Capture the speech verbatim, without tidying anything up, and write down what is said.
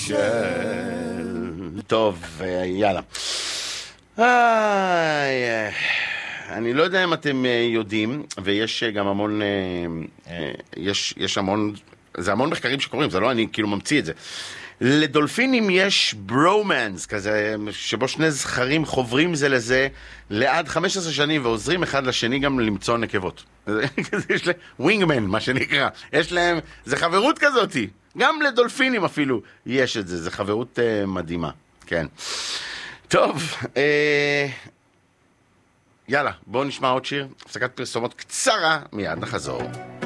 טוב, יאללה. אני לא יודע אם אתם יודעים, ויש גם המון, יש, יש המון, זה המון מחקרים שקוראים, זה לא אני כאילו ממציא את זה. לדולפינים יש ברומנס כזה, שבו שני זכרים חוברים זה לזה לעד חמש עשרה שנים ועוזרים אחד לשני גם למצוא נקבות. יש להם ווינגמן, מה שנקרא. יש להם, זה חברות כזאת. גם לדולפינים אפילו יש את זה. זה חברות uh, מדהימה. כן. טוב, אה, יאללה, בואו נשמע עוד שיר. הפסקת פרסומות קצרה, מיד נחזור.